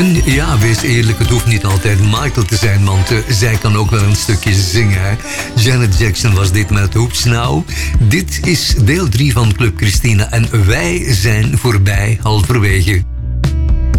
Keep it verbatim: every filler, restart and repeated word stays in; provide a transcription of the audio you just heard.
Ja, wees eerlijk, het hoeft niet altijd Michael te zijn, want uh, zij kan ook wel een stukje zingen. Hè? Janet Jackson was dit met Hoops Now. Dit is deel drie van Club Christina en wij zijn voorbij halverwege.